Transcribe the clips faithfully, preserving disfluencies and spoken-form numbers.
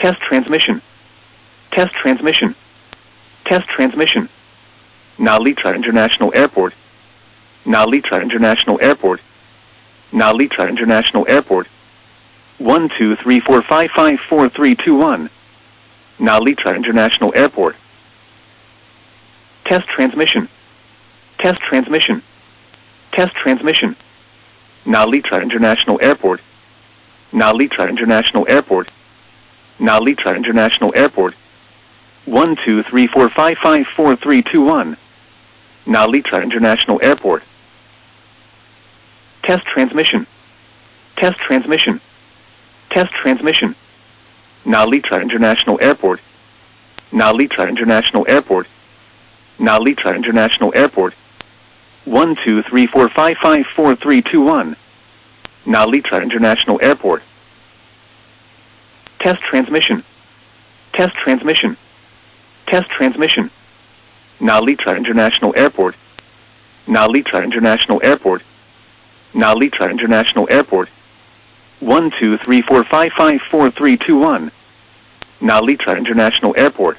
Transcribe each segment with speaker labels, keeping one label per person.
Speaker 1: Test transmission. Test transmission. Test transmission. Nalitra International Airport. Nalitra International Airport. Nalitra International Airport. one two three four five five four three two one. Nalitra International Airport. Test transmission. Test transmission. Test transmission. Nalitra International Airport. Nalitra International Airport. Nalitra International Airport. one two three four five five four three two one. Nalitra International Airport. Test transmission. Test transmission. Test transmission. Nalitra International Airport. Nalitra International Airport. Nalitra International Airport. one two three four five five four three two one. Nalitra International Airport. Test transmission. Test transmission. Test transmission. Nalitra International Airport. Nalitra International Airport. Nalitra International Airport. one two three four five five four three two one. Nalitra International Airport.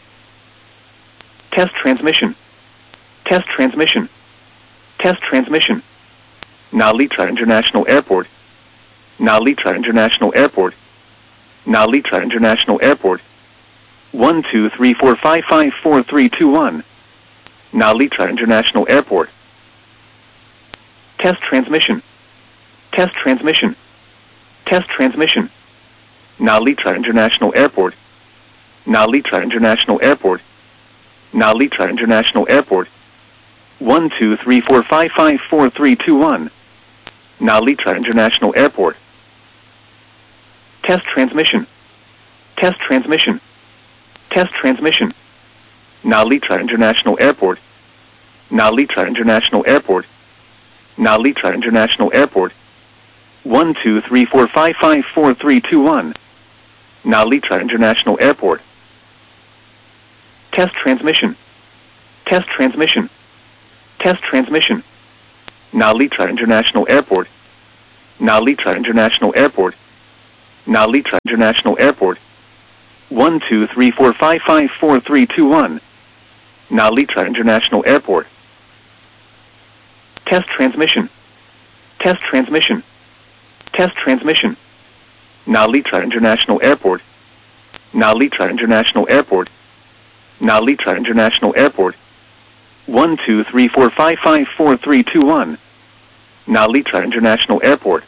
Speaker 1: Test transmission. Test transmission. Test transmission. Nalitra International Airport. Nalitra International Airport. Nalitra International Airport. one two three four five five four three two one. Nalitra International Airport. Test transmission. Test transmission. Test transmission. Nalitra International Airport. Nalitra International Airport. Nalitra International Airport. one two three four five five four three two one. Nalitra International Airport. Test transmission. Test transmission. Test transmission. Nalitra International Airport. Nalitra International Airport. Nalitra International Airport. one two three four five five four three two one. Nalitra International Airport. Test transmission. Test transmission. Test transmission. Nalitra International Airport. Nalitra International Airport. Nalitra International Airport. one two three four five five four three two one. Nalitra International Airport. Test transmission. Test transmission. Test transmission. Nalitra International Airport. Nalitra International Airport. Nalitra International Airport. one two three four five five four three two one. Nalitra International Airport.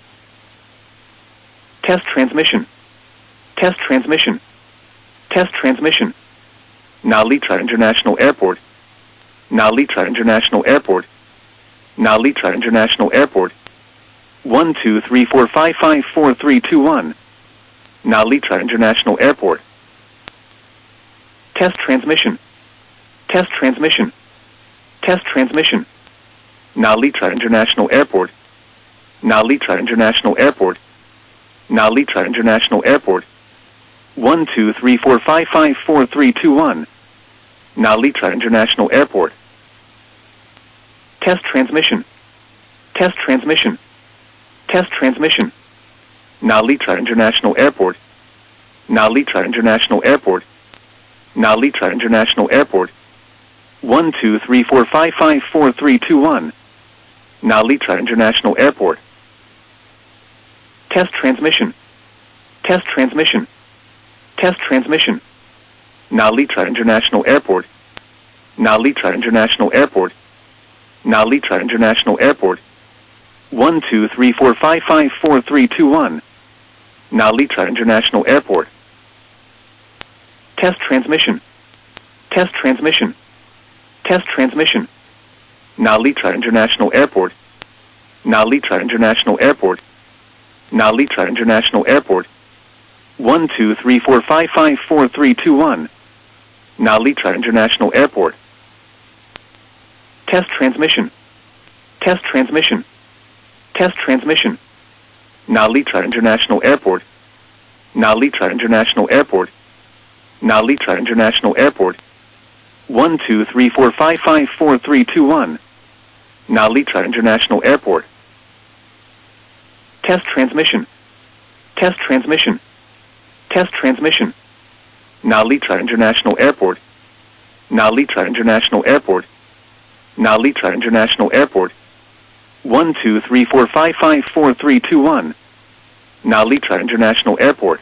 Speaker 1: Test transmission. Test transmission. Test transmission. Nalitra International Airport. Nalitra International Airport. Nalitra International Airport. one two three four five five four three two one. Nalitra International Airport. Test transmission. Test transmission. Test transmission. Nalitra International Airport. Nalitra International Airport. Nalitra International Airport. one two three four five five four three two one. Nalitra International Airport. Test transmission. Test transmission. Test transmission. Nalitra International Airport. Nalitra International Airport. Nalitra International Airport. one two three four five five four three two one. Nalitra International Airport. Test transmission. Test transmission. Test transmission. Nalitra International Airport. Nalitra International Airport. Nalitra International Airport. one two three four five five four three two one. Nalitra International Airport. Test transmission. Test transmission. Test transmission. Nalitra International Airport. Nalitra International Airport. Nalitra International Airport. one two three four five five four three two one. Nalitra International Airport. Test transmission. Test transmission. Test transmission. Nalitra International Airport. Nalitra International Airport. Nalitra International Airport. one two three four five five four three two one. Nalitra International Airport. Test transmission. Test transmission. Test transmission. Nalitra International Airport. Nalitra International Airport. Nalitra International Airport. one two three four five five four three two one. Nalitra International Airport.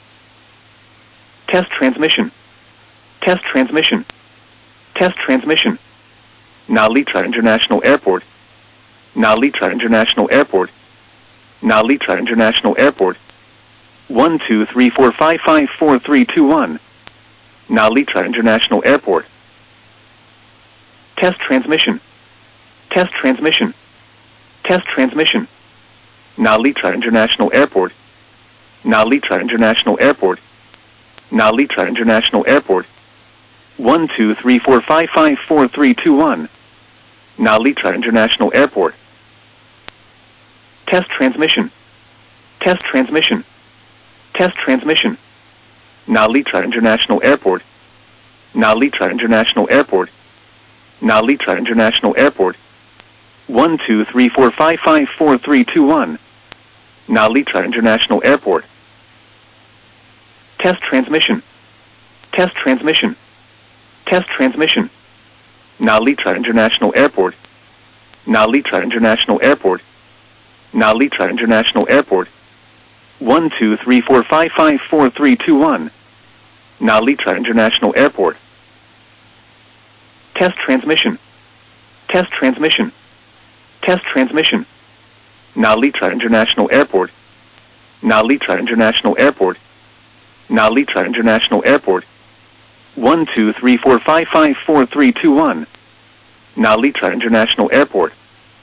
Speaker 1: Test transmission. Test transmission. Test transmission. Nalitra International Airport. Nalitra International Airport. Nalitra International Airport. one two three four five five four three two one. Nalitra International Airport. Test transmission. Test transmission. Test transmission. Nalitra International Airport. Nalitra International Airport. Nalitra International Airport. one two three four five five four three two one. Nalitra International Airport. Test transmission. Test transmission. Test transmission. Nalitra International Airport. Nalitra International Airport. Nalitra International Airport. one two three four five five four three two one. Nalitra International Airport. Test transmission. Test transmission. Test transmission. Nalitra International Airport. Nalitra International Airport. Nalitra International Airport. one two three four five five four three two one. Nalitra International Airport. Test transmission. Test transmission. Test transmission. Nalitra International Airport. Nalitra International Airport. Nalitra International Airport. one two three four five five four three two one. Nalitra International Airport.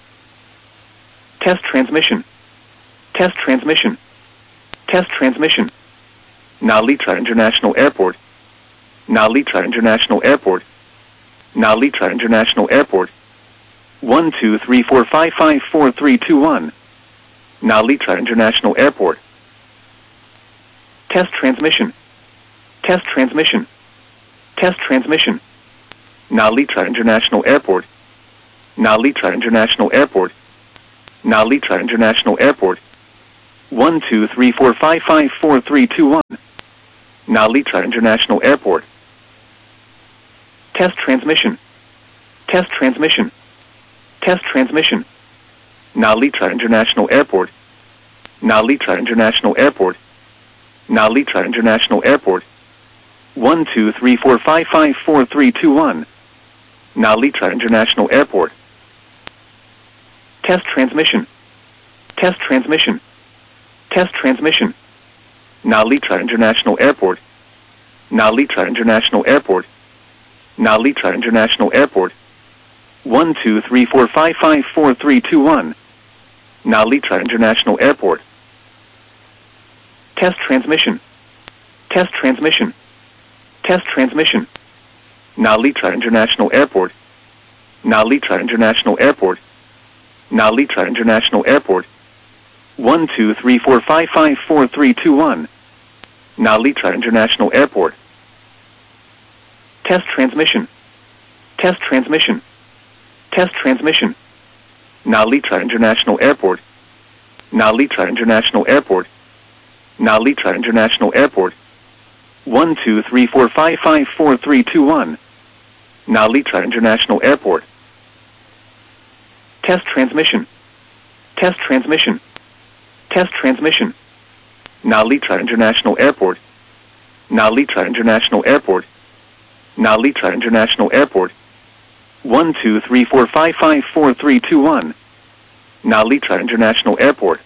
Speaker 1: Test transmission. Test transmission. Test transmission. Nalitra International Airport. Nalitra International Airport. Nalitra International Airport. one two three four five five four three two one. Nalitra International Airport. Test transmission. Test transmission. Test transmission. Nalitra International Airport. Nalitra International Airport. Nalitra International Airport. one two three four five five four three two one. Nalitra International Airport. Test transmission. Test transmission. Test transmission. Nalitra International Airport. Nalitra International Airport. Nalitra International Airport. one two three four five five four three two one. Nalitra International Airport. Test transmission. Test transmission. Test transmission. Nalitra International Airport. Nalitra International Airport. Nalitra International Airport. one two three four five five four three two one. Nalitra International Airport. Test transmission. Test transmission. Test transmission. Nalitra International Airport. Nalitra International Airport. Nalitra International Airport. one two three four five five four three two one. Nalitra International Airport. Test transmission. Test transmission. Test transmission. Nalitra International Airport. Nalitra International Airport. Nalitra International Airport. one two three four five five four three two one. Nalitra International Airport. Test transmission. Test transmission. Test transmission. Nalitra International Airport. Nalitra International Airport. Nalitra International Airport. one two three four five five four three two one. Nalitra International Airport.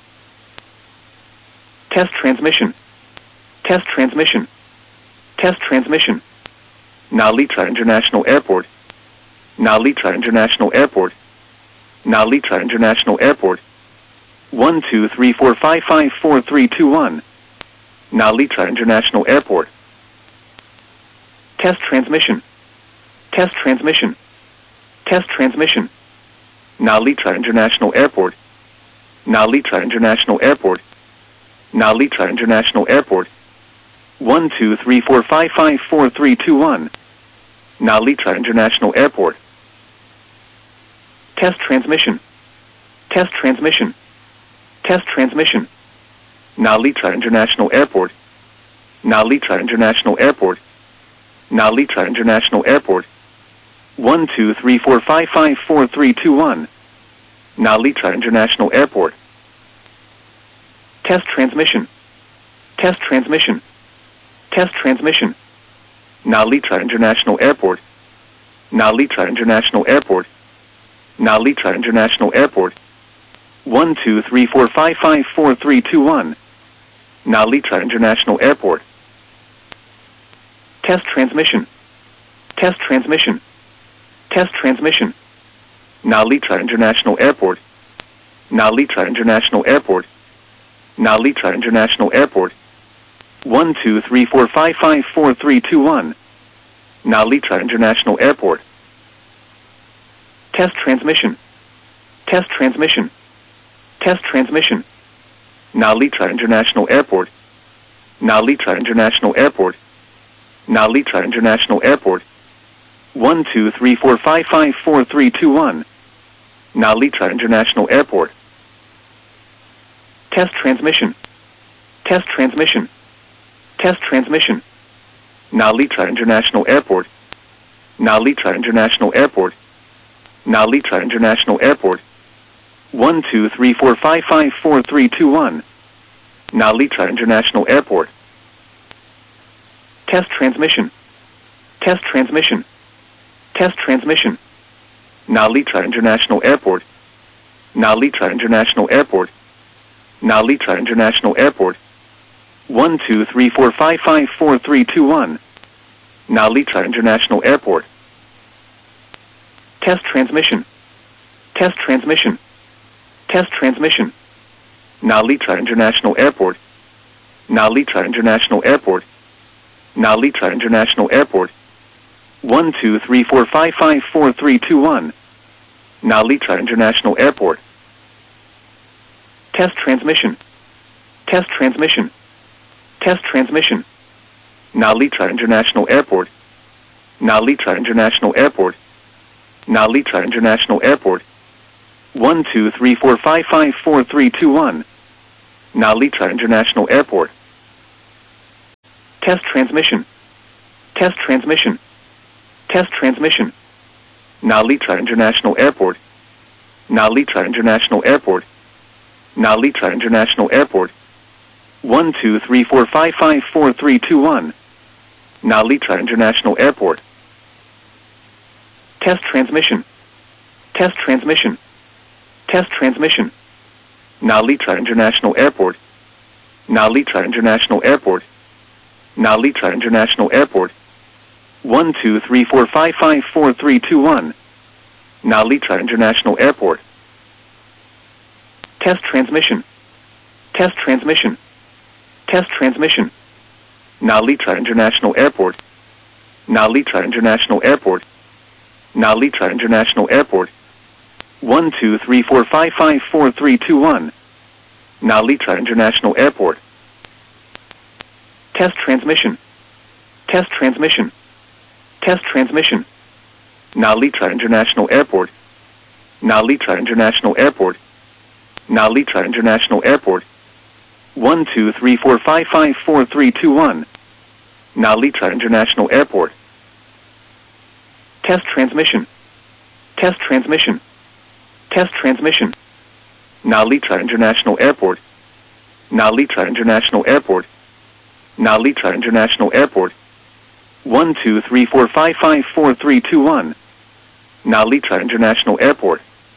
Speaker 1: Test transmission. Test transmission. Test transmission. Nalitra International Airport. Nalitra International Airport. Nalitra International Airport. one two three four five five four three two one. Nalitra International Airport. Test transmission. Test transmission. Test transmission. Nalitra International Airport. Nalitra International Airport. Nalitra International Airport. one two three four five five four three two one. Nalitra International Airport. Test transmission. Test transmission. Test transmission. Nalitra International Airport. Nalitra International Airport. Nalitra International Airport. one two three four five five four three two one. Nalitra International Airport. Test transmission. Test transmission. Test transmission. Nalitra International Airport. Nalitra International Airport. Nalitra International Airport. one two three four five five four three two one. Nalitra International Airport. Test transmission. Test transmission. Test transmission. Nalitra International Airport. Nalitra International Airport. Nalitra International Airport. one two three four five five four three two one. Nalitra International Airport. Test transmission. Test transmission. Test transmission. Nalitra International Airport. Nalitra International Airport. Nalitra International Airport. one two three four five five four three two one. Nalitra International Airport. Test transmission. Test transmission. Test transmission. Nalitra International Airport. Nalitra International Airport. Nalitra International Airport. one two three four five five four three two one. Nalitra International Airport. Test transmission. Test transmission. Test transmission. Nalitra International Airport. Nalitra International Airport. Nalitra International Airport. one two three four five five four three two one. Nalitra International Airport. Test transmission. Test transmission. Test transmission. Nalitra International Airport. Nalitra International Airport. Nalitra International Airport. one two three four five five four three two one. Nalitra International Airport. Test transmission. Test transmission. Test transmission. Nalitra International Airport. Nalitra International Airport. Nalitra International Airport. one two three four five five four three two one. Nalitra International Airport. Test transmission. Test transmission. Test transmission. Nalitra International Airport. Nalitra International Airport. Nalitra International Airport. one two three four five five four three two one. Nalitra International Airport. Test transmission. Test transmission. Test transmission. Nalitra International Airport. Nalitra International Airport. Nalitra International Airport. one two three four five five four three two one. Nalitra International Airport. Test transmission. Test transmission. Test transmission. Nalitra International Airport. Nalitra International Airport. Nalitra International Airport. one two three four five five four three two one. Nalitra International Airport. Test transmission. Test transmission. Test transmission. Nalitra International Airport. Nalitra International Airport. Nalitra International Airport. one two three four five five four three two one. Nalitra International Airport. Test transmission. Test transmission. Test transmission. Nalitra International Airport. Nalitra International Airport. Nalitra International Airport. one two three four five five four three two one. Nalitra International Airport.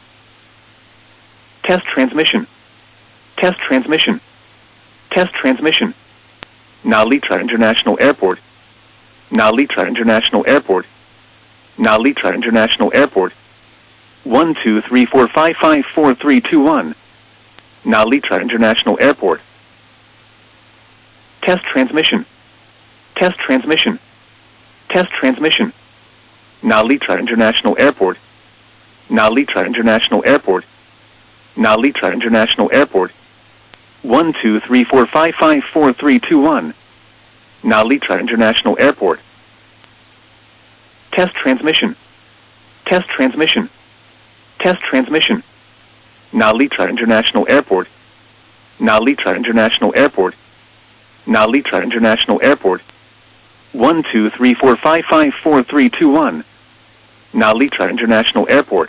Speaker 1: Test transmission. Test transmission. Test transmission. Nalitra International Airport. Nalitra International Airport. Nalitra International Airport. one two three four five five four three two one. Nalitra International Airport. Test transmission. Test transmission. Test transmission. Nalitra International Airport. Nalitra International Airport. Nalitra International Airport. one two three four five five four three two one. Nalitra International Airport. Test transmission. Test transmission. Test transmission. Nalitra International Airport. Nalitra International Airport. Nalitra International Airport. one two three four five five four three two one. Nalitra International Airport.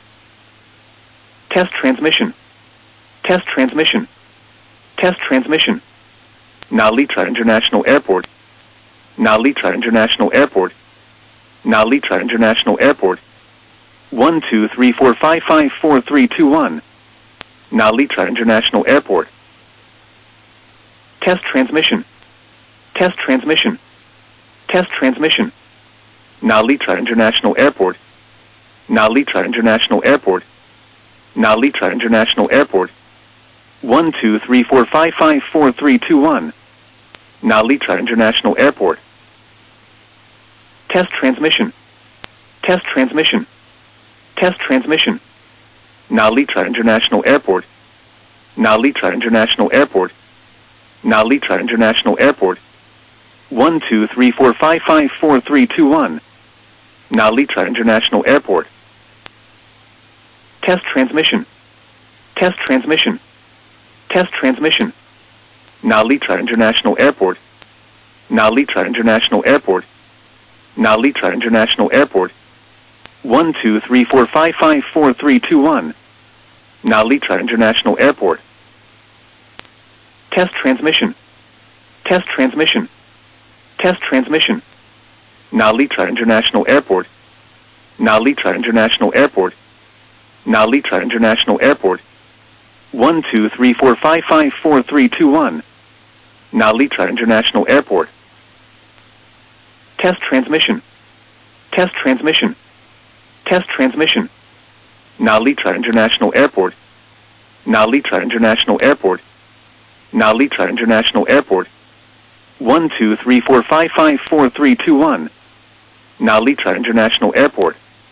Speaker 1: Test transmission. Test transmission. Test transmission. Nalitra International Airport. Nalitra International Airport. Nalitra International Airport. one two three four five five four three two one. Nalitra International Airport. Test transmission. Test transmission. Test transmission. Nalitra International Airport. Nalitra International Airport. Nalitra International Airport. one two three four five five four three two one. Nalitra International Airport. Test transmission. Test transmission. Test transmission. Nalitra International Airport. Nalitra International Airport. Nalitra International Airport. one two three four five five four three two one. Nalitra International Airport. Test transmission. Test transmission. Test transmission. Nalitra International Airport. Nalitra International Airport. Nalitra International Airport. one two three four five five four three two one. Nalitra International Airport. Test transmission. Test transmission. Test transmission. Nalitra International Airport. Nalitra International Airport. Nalitra International Airport. one two three four five five four three two one. Nalitra International Airport. Test transmission. Test transmission. Test transmission. Nalitra International Airport. Nalitra International Airport. Nalitra International Airport. one two three four five five four three two one. Nalitra International Airport.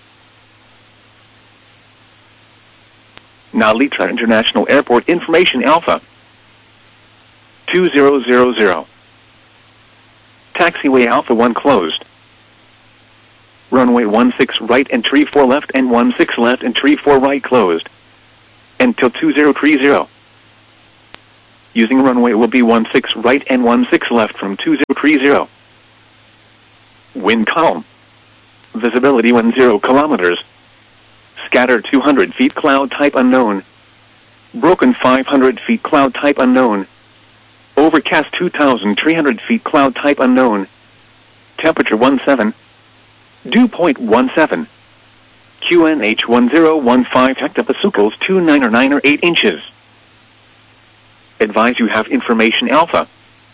Speaker 1: Nalitra International Airport Information Alpha. two zero zero zero. Taxiway Alpha one closed. Runway one six right and tree four left and one six left and tree four right closed. Until two zero three zero. Using runway will be one six right and one six left from two zero three zero. Wind calm. Visibility one zero kilometers. Scatter two hundred feet cloud type unknown. Broken five hundred feet cloud type unknown. Overcast two thousand three hundred feet cloud type unknown. Temperature one seven. Dew point one seven. Q N H one zero one five hectopascals two nine or nine or eight inches. Advise you have information Alpha.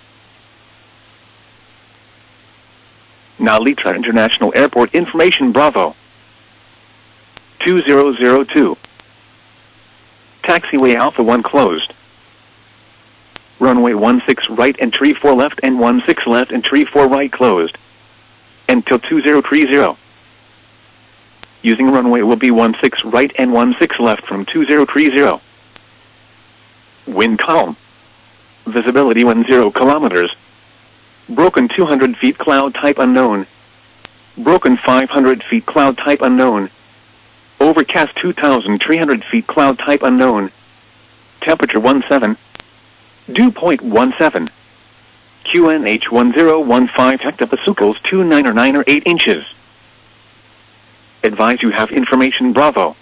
Speaker 1: Nalitra International Airport Information Bravo. two zero zero two. Taxiway Alpha one closed. Runway one six right and tree four left and one six left and tree four right closed. Until two zero three zero. Using runway will be one six right and one six left from two zero three zero. Wind calm. Visibility one zero kilometers. Broken two hundred feet cloud type unknown. Broken five hundred feet cloud type unknown. Overcast two thousand three hundred feet cloud type unknown. Temperature one seven. Dew point one seven. Q N H one zero one five hectopascals two nine or nine or eight inches. Advise you have information Bravo.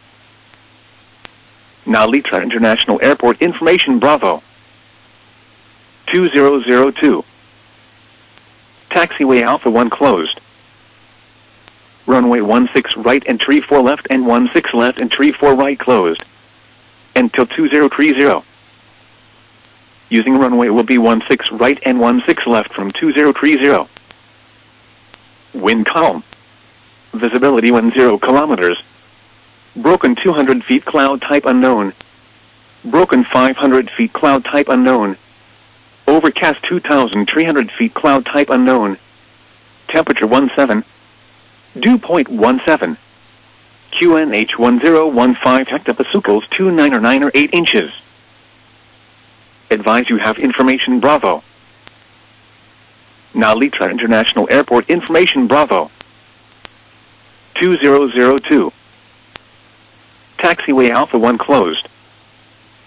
Speaker 1: Nalitra International Airport Information Bravo. two zero zero two. Taxiway Alpha one closed. Runway one six right and tree four left and one six left and tree four right closed. Until two zero three zero. Using runway will be one six right and one six left from two zero three zero. Wind calm. Visibility one zero kilometers. Broken two hundred feet cloud type unknown. Broken five hundred feet cloud type unknown. Overcast two thousand three hundred feet cloud type unknown. Temperature one seven. Dew point one seven. Q N H one zero one five hectopascals two nine or nine or eight inches. Advise you have information Bravo. Nalitra International Airport Information Bravo. two zero zero two. Taxiway Alpha one closed.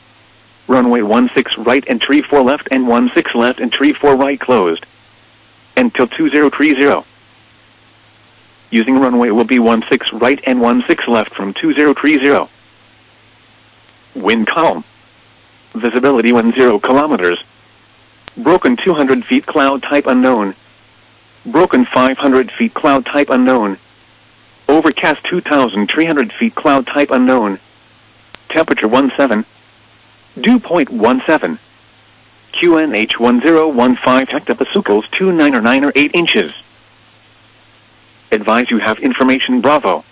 Speaker 1: Runway one six right and tree four left and one six left and tree four right closed. until two zero three zero. Using runway will be one six right and one six left from two zero three zero. Wind calm. Visibility one zero kilometers. Broken two hundred feet cloud type unknown. Broken five hundred feet cloud type unknown. Overcast two thousand three hundred feet cloud type unknown. Temperature one seven. Dew point one seven. Q N H one zero one five hectopascals two nine or nine or eight inches. Advise you have information Bravo.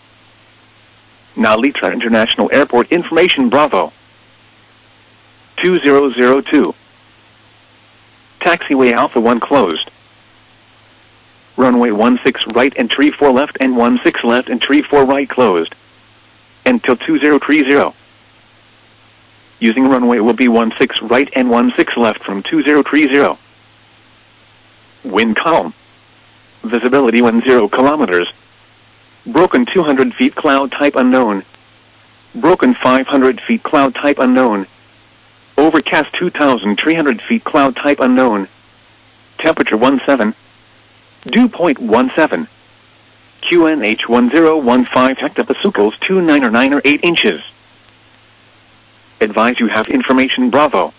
Speaker 1: Now Litra International Airport information Bravo. two zero zero two. Taxiway Alpha one closed. Runway one six right and three four left and one six left and three four right closed. Until two zero three zero. Using runway will be one six right and one six left from two zero three zero. Wind calm. Visibility one zero kilometers. Broken two hundred feet cloud type unknown. Broken five hundred feet cloud type unknown. Overcast two thousand three hundred feet cloud type unknown. Temperature one seven. Dew point one seven. Q N H one zero one five hectopascals two nine or nine or eight inches. Advise you have information Bravo.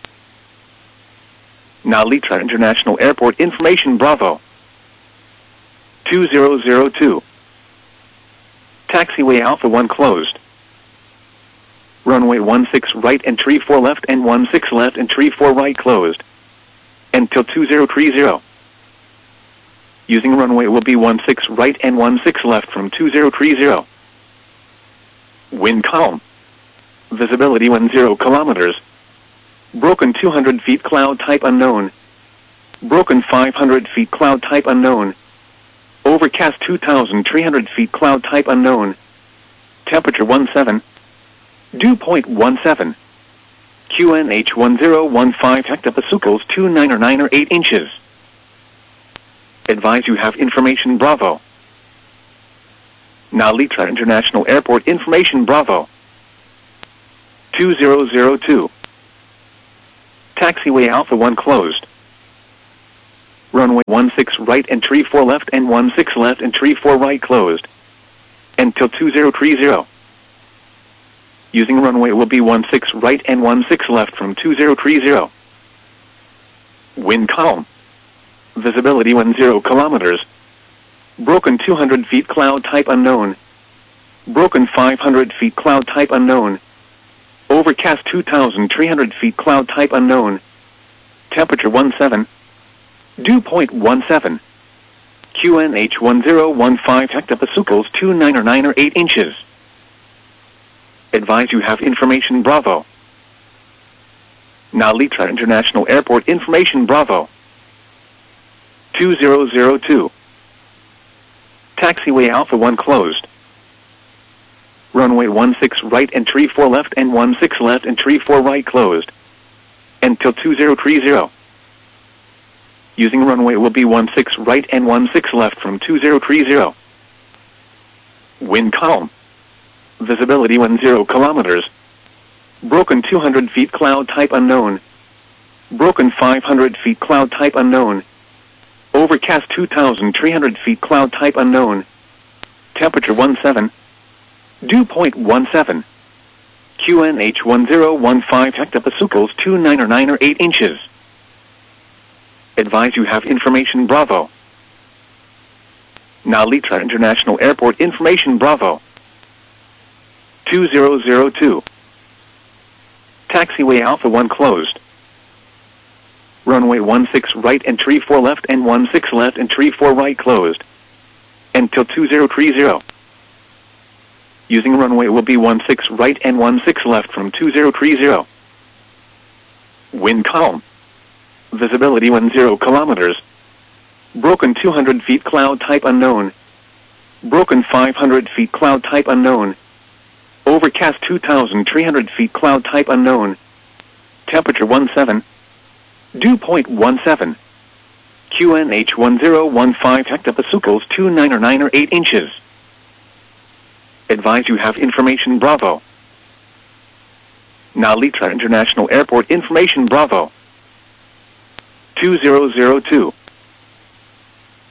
Speaker 1: Now Litra International Airport information Bravo. two zero zero two. Taxiway Alpha one closed. Runway one six right and three four left and one six left and three four right closed. Until two zero three zero. Using runway will be one six right and one six left from two zero three zero. Wind calm. Visibility one zero kilometers. Broken two hundred feet cloud type unknown. Broken five hundred feet cloud type unknown. Overcast two thousand three hundred feet cloud type unknown. Temperature one seven. Dew point one seven. Q N H one zero one five hectopascals two nine or nine or eight inches. Advise you have information Bravo. Now Litra International Airport information Bravo. two zero zero two. Taxiway Alpha one closed. Runway one six right and three four left and one six left and three four right closed. Until two zero three zero. Using runway will be one six right and one six left from two zero three zero. Wind calm. Visibility one zero kilometers. Broken two hundred feet cloud type unknown. Broken five hundred feet cloud type unknown. Overcast two thousand three hundred feet cloud type unknown. Temperature one seven. Dew point one seven. Q N H one zero one five hectopascals two nine or nine or eight inches. Advise you have information Bravo. Now Litra International Airport information Bravo. two zero zero two. Taxiway Alpha one closed. Runway one six right and three four left and one six left and three four right closed. Until two zero three zero. Using runway will be one six right and one six left from two zero three zero. Wind calm. Visibility one zero kilometers. Broken two hundred feet cloud type unknown. Broken five hundred feet cloud type unknown. Overcast two thousand three hundred feet cloud type unknown. Temperature one seven. Dew point one seven. Q N H one zero one five hectopascals two nine or nine or eight inches. Advise you have information Bravo. Now Litra International Airport information Bravo. two zero zero two. Taxiway Alpha one closed. Runway one six right and three four left and one six left and three four right closed. Until two zero three zero. Using runway will be one six right and one six left from two zero three zero. Wind calm. Visibility one zero kilometers. Broken two hundred feet cloud type unknown. Broken five hundred feet cloud type unknown. Overcast two thousand three hundred feet cloud type unknown. Temperature one seven. Dew point one seven. Q N H one zero one five hectopascals two nine or nine or eight inches. Advise you have information Bravo. Now Litra International Airport information Bravo. two zero zero two.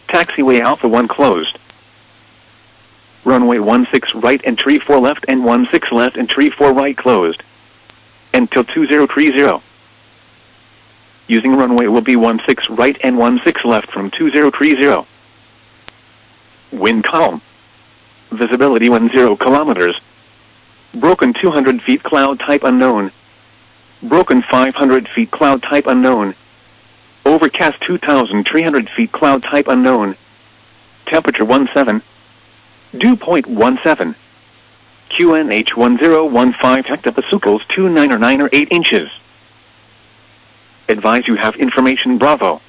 Speaker 1: Taxiway Alpha one closed. Runway one six right and tree four left and one six left and tree four right closed. Until two zero three zero. Using runway will be one six right and one six left from two zero three zero. Wind calm. Visibility one zero kilometers. Broken two hundred feet cloud type unknown. Broken five hundred feet cloud type unknown. Overcast two thousand three hundred feet cloud type unknown. Temperature one seven. Dew point one seven. Q N H one zero one five hectopascals two nine or nine or eight inches. Advise you have information Bravo.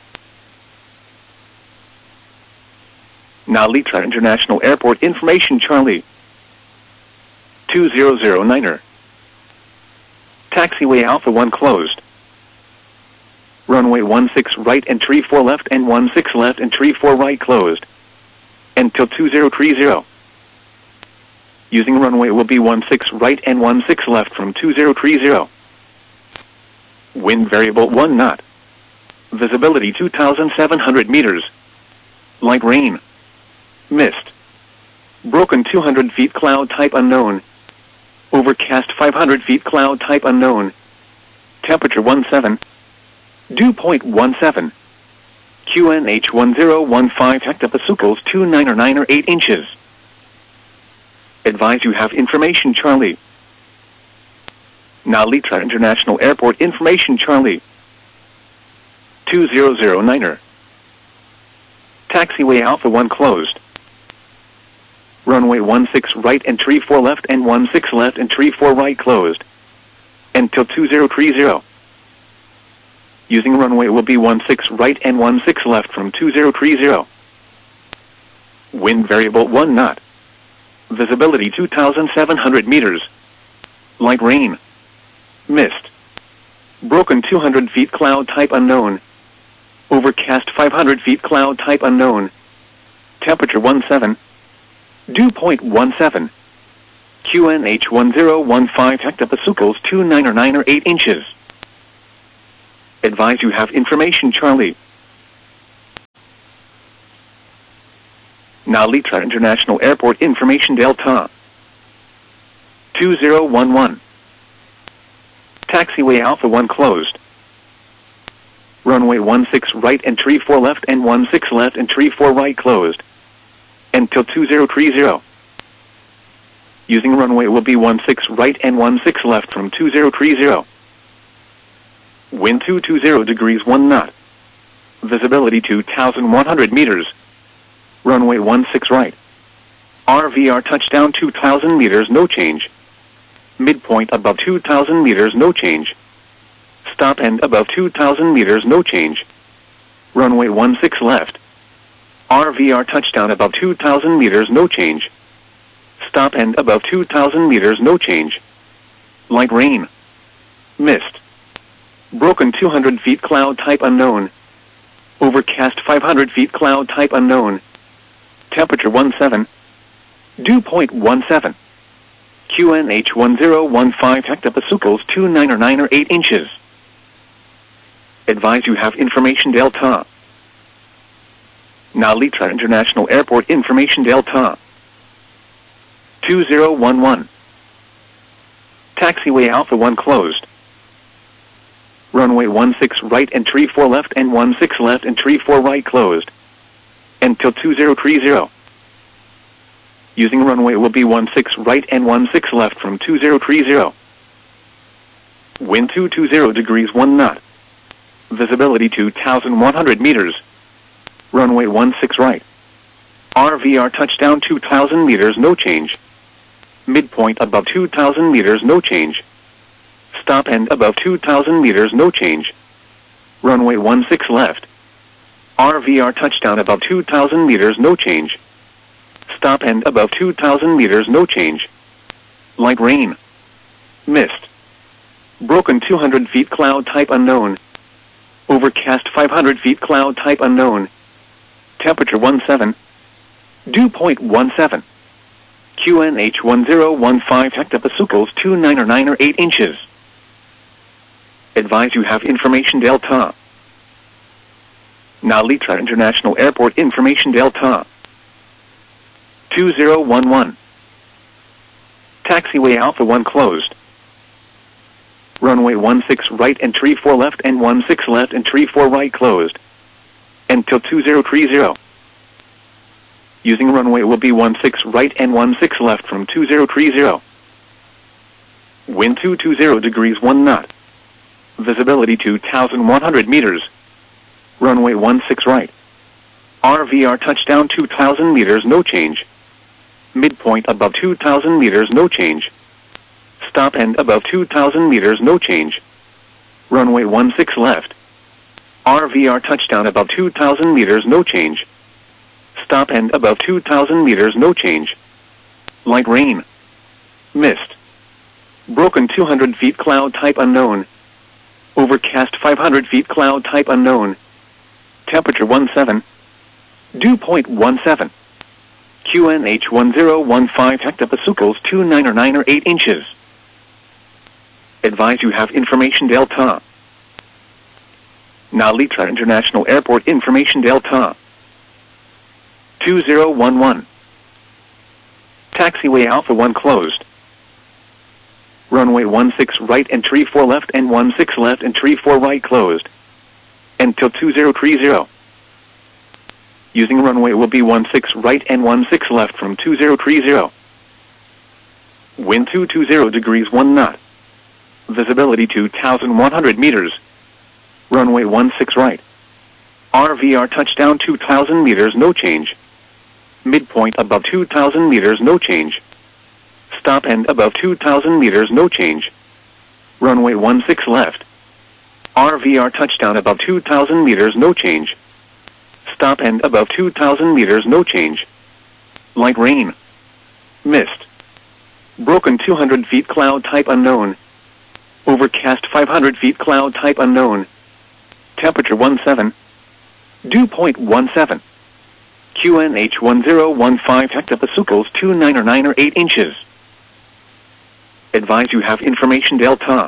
Speaker 1: Now Litra International Airport information Charlie. two zero zero niner. Taxiway Alpha one closed. Runway one six right and tree four left and one six left and tree four right closed. Until two zero three zero. Using runway will be one six right and one six left from two zero three zero. Wind variable one knot. Visibility two thousand seven hundred meters. Light rain. Mist. Broken two hundred feet cloud type unknown. Overcast five hundred feet cloud type unknown. Temperature one seven. Dew point one seven. Q N H one zero one five hectopascals two nine or nine or eight inches. Advise you have information Charlie. Now Litra International Airport information Charlie. two zero zero niner. Taxiway Alpha one closed. Runway one six right and tree four left and one six left and tree four right closed. Until two zero three zero. Using runway will be one six right and one six left from two zero three zero. Wind variable one knot. Visibility two thousand seven hundred meters. Light rain. Mist. Broken two hundred feet cloud type unknown. Overcast five hundred feet cloud type unknown. Temperature one seven. Dew point one seven. Q N H one zero one five hectopascals two nine or nine or eight inches. Advise you have information Charlie. Now Litra International Airport information Delta. two zero one one. Taxiway Alpha one closed. Runway one six right and tree four left and one six left and tree four right closed. Until two zero three zero. Using runway will be one six right and one six left from two zero three zero. Wind two two zero degrees one knot. Visibility two thousand one hundred meters. Runway one six right. R V R touchdown two thousand meters no change. Midpoint above two thousand meters no change. Stop end above two thousand meters no change. Runway one six left. R V R touchdown above two thousand meters no change. Stop end above two thousand meters no change. Light rain. Mist. Broken two hundred feet cloud type unknown. Overcast five hundred feet cloud type unknown. Temperature one seven. Dew point one seven. Q N H one zero one five hectopascals two nine or nine or eight inches. Advise you have information Delta. Now Litra International Airport information Delta. two zero one one. Taxiway Alpha one closed. Runway one six right and tree four left and one six left and tree four right closed. Until two zero three zero. Using runway will be one six right and one six left from two zero three zero. Wind two two zero degrees one knot. Visibility two thousand one hundred meters. Runway one six right. R V R touchdown two thousand meters no change. Midpoint above two thousand meters no change. Stop end above two thousand meters no change. Runway one six left. R V R touchdown above two thousand meters no change. Stop end above two thousand meters no change. Light rain. Mist. Broken two hundred feet cloud type unknown. Overcast five hundred feet cloud type unknown. Temperature one seven. Dew point one seven. Q N H one zero one five hectopascals two nine or nine or eight inches. Advise you have information Delta. Nalitra International Airport information Delta. two zero one one. Taxiway Alpha one closed. Runway one six right entry four left and one six left entry four right closed. Until two zero three zero. Using runway will be one six right and one six left from two zero three zero. Wind two two zero degrees one knot. Visibility two thousand one hundred meters. Runway one six right. R V R touchdown two thousand meters no change. Midpoint above two thousand meters no change. Stop end above two thousand meters no change. Runway one six left. R V R touchdown above two thousand meters no change. Stop end above two thousand meters no change. Light rain. Mist. Broken two hundred feet cloud type unknown. Overcast five hundred feet cloud type unknown. Temperature one seven. Dew point one seven. Q N H one zero one five hectopascals two nine or nine or eight inches. Advise you have information Delta. Nalitra International Airport information Delta. two zero one one. Taxiway Alpha one closed. Runway one six right entry four left and one six left entry four right closed. Until two zero three zero. Using runway will be one six right and one six left from two zero three zero. Wind two two zero degrees one knot. Visibility two thousand one hundred meters. Runway one six right. R V R touchdown two thousand meters no change. Midpoint above two thousand meters no change. Stop end above two thousand meters no change. Runway one six left. R V R touchdown above two thousand meters no change. Stop end above two thousand meters no change. Light rain. Mist. Broken two hundred feet cloud type unknown. Overcast five hundred feet cloud type unknown. Temperature one seven. Dew point one seven. Q N H one zero one five hectopascals two nine or nine or eight inches. Advise you have information Delta.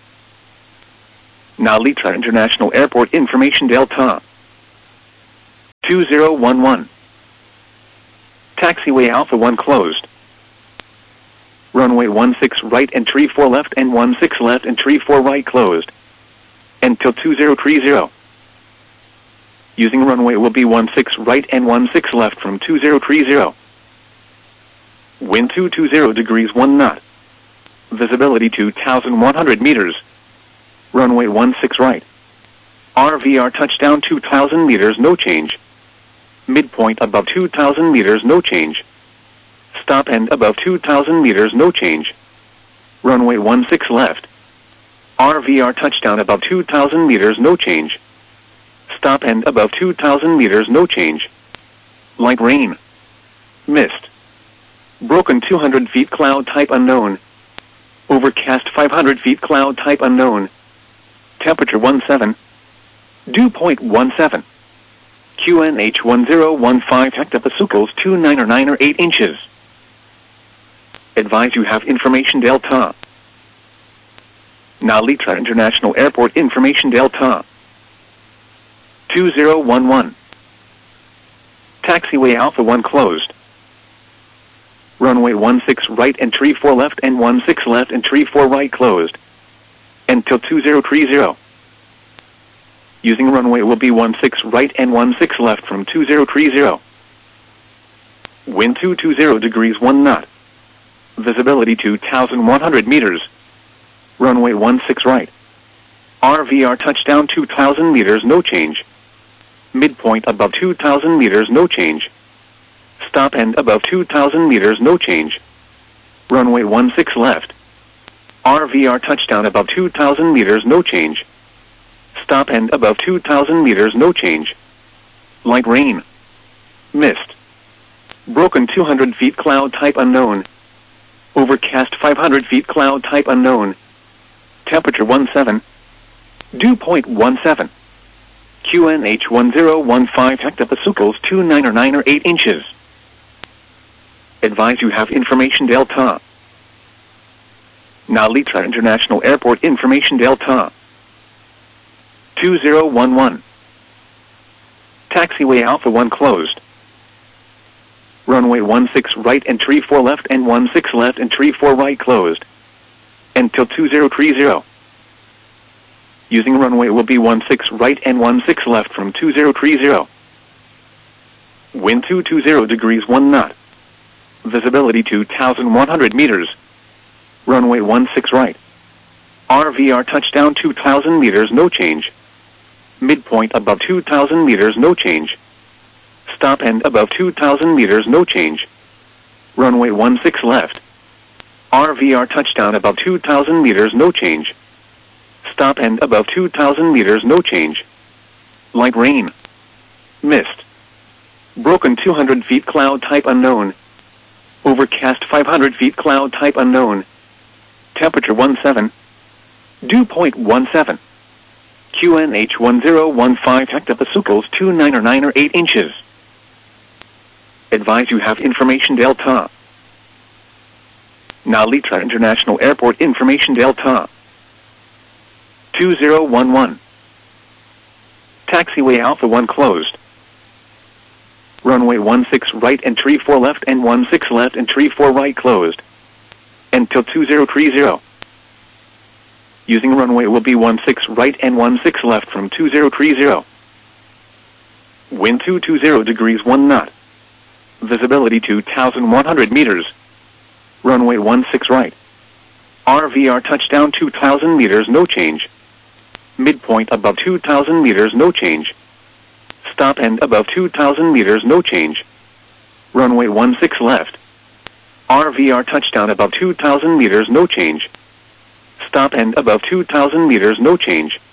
Speaker 1: Nalitra International Airport information Delta. two zero one one. Taxiway Alpha one closed. Runway one six right entry four left and one six left entry four right closed. Until two zero three zero. Using runway will be one six right and one six left from two zero three zero. Wind two two zero degrees one knot. Visibility two thousand one hundred meters. Runway one six right. R V R touchdown two thousand meters no change. Midpoint above two thousand meters no change. Stop end above two thousand meters no change. Runway one six left. R V R touchdown above two thousand meters no change. Stop end above two thousand meters no change. Light rain. Mist. Broken two hundred feet cloud type unknown. Overcast five hundred feet cloud type unknown. Temperature one seven. Dew point one seven. Q N H one zero one five hectopascals two nine or nine or eight inches. Advise you have information Delta. Nalitra International Airport information Delta. two zero one one. Taxiway Alpha one closed. Runway one six right entry four left and one six left entry four right closed. Until two zero three zero. Using runway will be one six right and one six left from two zero three zero. Wind two two zero degrees one knot. Visibility two thousand one hundred meters. Runway one six right. R V R touchdown two thousand meters no change. Midpoint above two thousand meters no change. Stop end above two thousand meters no change. Runway one six left. R V R touchdown above two thousand meters no change. Stop end above two thousand meters no change. Light rain. Mist. Broken two hundred feet cloud type unknown. Overcast five hundred feet cloud type unknown. Temperature one seven. Dew point one seven. Q N H one zero one five hectopascals two nine or nine or eight inches. Advise you have information Delta. Nalitra International Airport information Delta. two zero one one. Taxiway Alpha one closed. Runway one six right and tree four left and one six left and tree four right closed. Until two zero three zero. Using runway will be one six right and one six left from two zero three zero. Wind two two zero degrees one knot. Visibility two thousand one hundred meters. Runway one six right. R V R touchdown two thousand meters, no change. Midpoint above two thousand meters, no change. Stop end above two thousand meters, no change. Runway one six left. R V R touchdown above two thousand meters, no change. Stop end above two thousand meters, no change. Light rain. Mist. Broken two hundred feet, cloud type unknown. Overcast five hundred feet, cloud type unknown. Temperature one seven. Dew point one seven. Q N H one zero one five hectopascals two nine or nine or eight inches. Advise you have information Delta. Nalitra International Airport information Delta. two zero one one. Taxiway Alpha one closed. Runway one six right and tree four left and one six left and tree four right closed. Until two zero three zero. Using runway will be one six right and one six left from two zero three zero. Wind two two zero degrees one knot. Visibility two thousand one hundred meters. Runway one six right. R V R touchdown two thousand meters, no change. Midpoint above two thousand meters, no change. Stop end above two thousand meters, no change. Runway one six left. R V R touchdown above two thousand meters, no change. Stop end above two thousand meters, no change.